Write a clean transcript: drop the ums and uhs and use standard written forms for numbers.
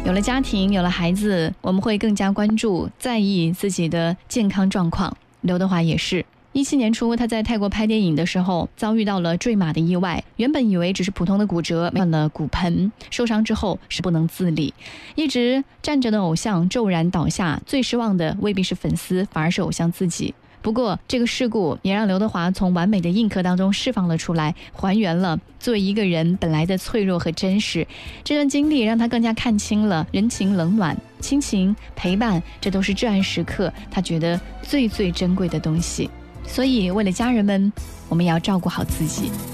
有了家庭，有了孩子，我们会更加关注在意自己的健康状况。刘德华也是17年初，他在泰国拍电影的时候遭遇到了坠马的意外，原本以为只是普通的骨折，换了骨盆，受伤之后是不能自理，一直站着的偶像骤然倒下，最失望的未必是粉丝，反而是偶像自己。不过这个事故也让刘德华从完美的硬壳当中释放了出来，还原了作为一个人本来的脆弱和真实。这段经历让他更加看清了人情冷暖、亲情陪伴，这都是至暗时刻他觉得最珍贵的东西。所以为了家人们，我们也要照顾好自己。